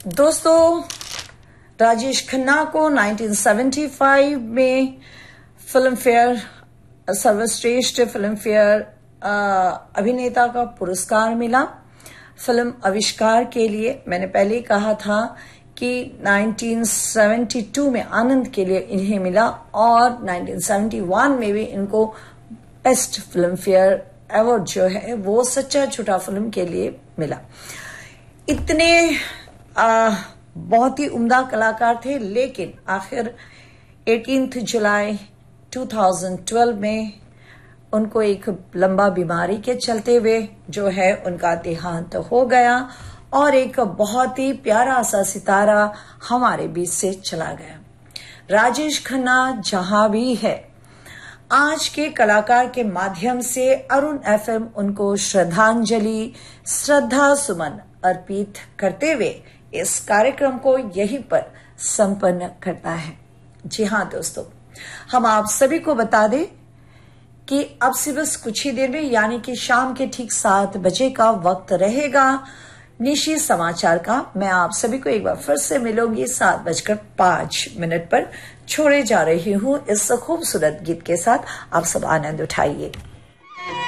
दोस्तों, राजेश खन्ना को 1975 में फिल्म फेयर सर्वश्रेष्ठ फिल्म फेयर अभिनेता का पुरस्कार मिला फिल्म आविष्कार के लिए। मैंने पहले ही कहा था कि 1972 में आनंद के लिए इन्हें मिला और 1971 में भी इनको बेस्ट फिल्म फेयर अवार्ड जो है वो सच्चा झूठा फिल्म के लिए मिला। इतने बहुत ही उम्दा कलाकार थे, लेकिन आखिर 18 जुलाई 2012 में उनको एक लंबा बीमारी के चलते हुए जो है उनका देहांत हो गया और एक बहुत ही प्यारा सा सितारा हमारे बीच से चला गया। राजेश खन्ना जहां भी है, आज के कलाकार के माध्यम से अरुण एफएम उनको श्रद्धांजलि श्रद्धा सुमन अर्पित करते हुए इस कार्यक्रम को यहीं पर संपन्न करता है। जी हाँ दोस्तों, हम आप सभी को बता दें कि अब से बस कुछ ही देर में यानी कि शाम के ठीक 7 बजे का वक्त रहेगा निशी समाचार का। मैं आप सभी को एक बार फिर से मिलूंगी 7:05 पर। छोड़े जा रही हूं इस खूबसूरत गीत के साथ। आप सब आनंद उठाइए।